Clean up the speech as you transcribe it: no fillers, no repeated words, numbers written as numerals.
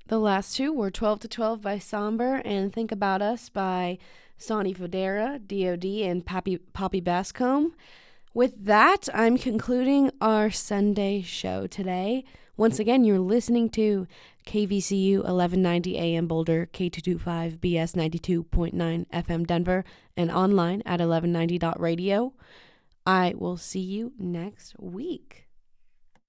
The last two were 12 to 12 by Somber and Think About Us by Sonny Fodera, DOD, and Poppy Bascombe. With that, I'm concluding our Sunday show today. Once again, you're listening to KVCU 1190 AM Boulder, K225 BS 92.9 FM Denver, and online at 1190.radio. I will see you next week.